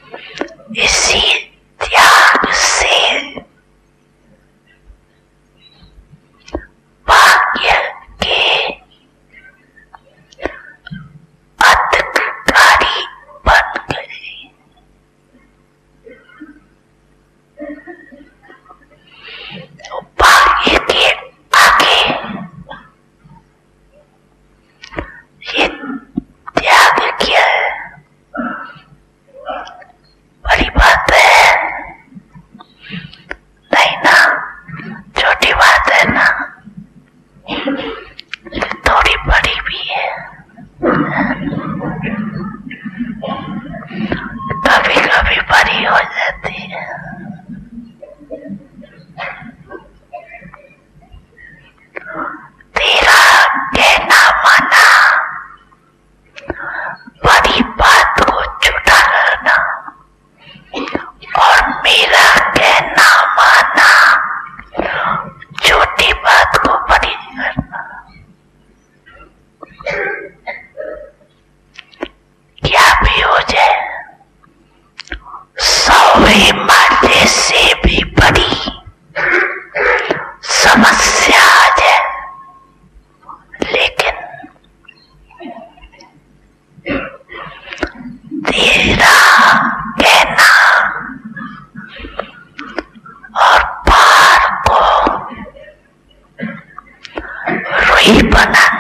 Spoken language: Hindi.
इसी त्याग से भाग्य के अधिकारी बन गए। भाग्य के आगे ये त्याग किया है, बड़ी बात है नहीं ना, छोटी बात है ना, थोड़ी बड़ी भी है। कभी कभी बड़ी हो जाती है। तेरा कहना माना, बड़ी बात को झूठा करना, और मेरा कहना माना, छोटी बात को बड़ी करना। क्या भी हो जाए, 100 मारने से भी बड़ी समस्या आ जाए, लेकिन तेरा कहना और पार को रुई बनाना